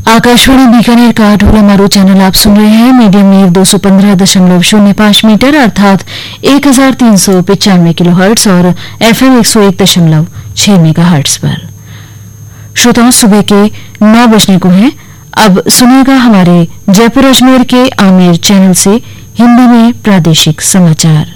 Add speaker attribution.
Speaker 1: आकाशवाणी बीकानेर का ढोला मारू चैनल आप सुन रहे हैं। मीडियम वेव 215.05 मीटर अर्थात 1395 किलोहर्ट्ज और FM 101.6 मेगाहर्ट्ज पर। श्रोताओं, सुबह के 9 बजने को हैं। अब सुनिएगा हमारे जयपुर अजमेर के आमिर चैनल से हिंदी में प्रादेशिक समाचार।